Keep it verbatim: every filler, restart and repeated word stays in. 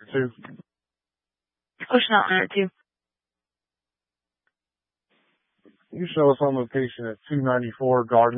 two. Pushing out number two. You show us on location at two ninety-four Garden.